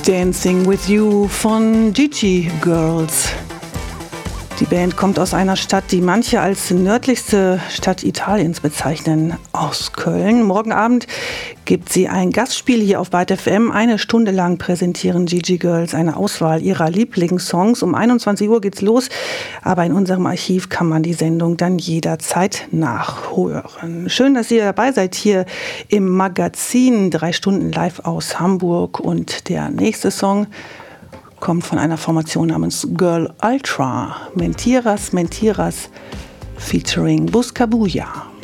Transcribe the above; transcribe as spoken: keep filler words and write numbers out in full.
Dancing with You von Gigi Girls. Die Band kommt aus einer Stadt, die manche als nördlichste Stadt Italiens bezeichnen, aus Köln. Morgen Abend gibt sie ein Gastspiel hier auf Byte F M. Eine Stunde lang präsentieren Gigi Girls eine Auswahl ihrer Lieblingssongs. Um einundzwanzig Uhr geht's los, aber in unserem Archiv kann man die Sendung dann jederzeit nachhören. Schön, dass ihr dabei seid hier im Magazin. Drei Stunden live aus Hamburg. Und der nächste Song kommt von einer Formation namens Girl Ultra. Mentiras, Mentiras featuring Buscabulla.